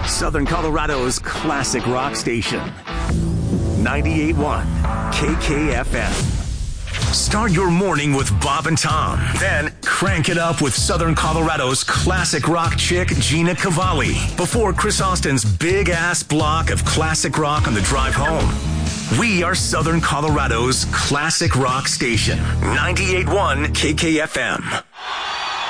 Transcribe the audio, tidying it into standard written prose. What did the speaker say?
Southern Colorado's classic rock station. 98.1 KKFM. Start your morning with Bob and Tom. Then crank it up with Southern Colorado's classic rock chick, Gina Cavalli, before Chris Austin's big-ass block of classic rock on the drive home. We are Southern Colorado's classic rock station. 98.1 KKFM.